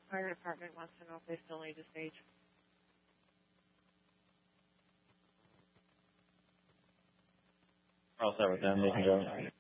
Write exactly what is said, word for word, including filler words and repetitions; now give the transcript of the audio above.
Fire department wants to know if they still need to stage. I'll start with them. They can go.